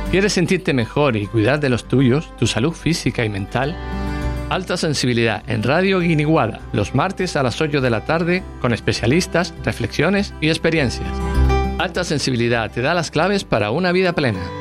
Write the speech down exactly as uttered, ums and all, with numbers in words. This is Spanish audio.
¿Quieres sentirte mejor y cuidar de los tuyos, tu salud física y mental? Alta Sensibilidad en Radio Guiniguada, los martes a las ocho de la tarde, con especialistas, reflexiones y experiencias. Alta Sensibilidad te da las claves para una vida plena.